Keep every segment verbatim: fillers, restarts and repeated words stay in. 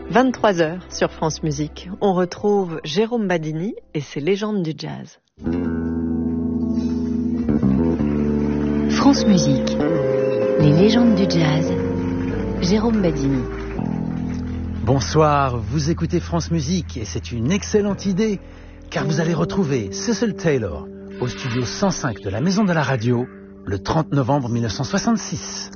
vingt-trois heures sur France Musique. On retrouve Jérôme Badini et ses légendes du jazz. France Musique, les légendes du jazz. Jérôme Badini. Bonsoir, vous écoutez France Musique et c'est une excellente idée car vous allez retrouver Cecil Taylor au studio cent cinq de la Maison de la Radio le trente novembre mille neuf cent soixante-six.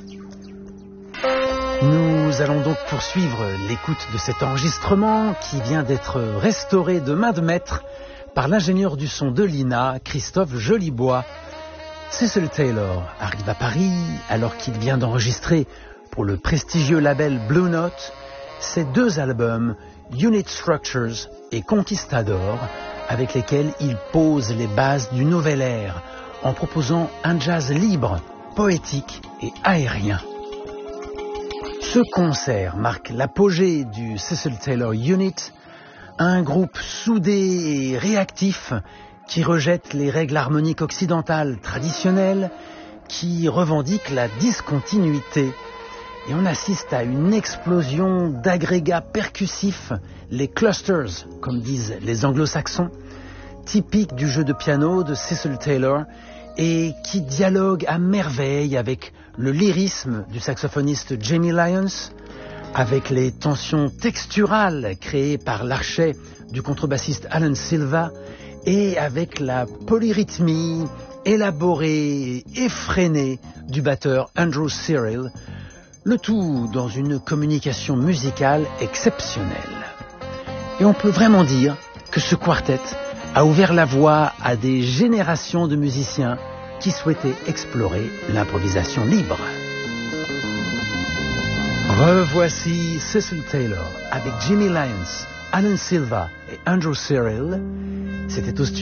Nous allons donc poursuivre l'écoute de cet enregistrement qui vient d'être restauré de main de maître par l'ingénieur du son de l'I N A, Christophe Jolibois. Cecil Taylor arrive à Paris alors qu'il vient d'enregistrer pour le prestigieux label Blue Note ses deux albums Unit Structures et Conquistador, avec lesquels il pose les bases du nouvel ère en proposant un jazz libre, poétique et aérien. Ce concert marque l'apogée du Cecil Taylor Unit, un groupe soudé et réactif qui rejette les règles harmoniques occidentales traditionnelles, qui revendique la discontinuité. Et on assiste à une explosion d'agrégats percussifs, les clusters, comme disent les anglo-saxons, typiques du jeu de piano de Cecil Taylor, et qui dialoguent à merveille avec le lyrisme du saxophoniste Jamie Lyons, avec les tensions texturales créées par l'archet du contrebassiste Alan Silva, et avec la polyrythmie élaborée et effrénée du batteur Andrew Cyril, le tout dans une communication musicale exceptionnelle. Et on peut vraiment dire que ce quartet a ouvert la voie à des générations de musiciens qui souhaitaient explorer l'improvisation libre. Revoici Cecil Taylor avec Jimmy Lyons, Alan Silva et Andrew Cyril. C'était au studio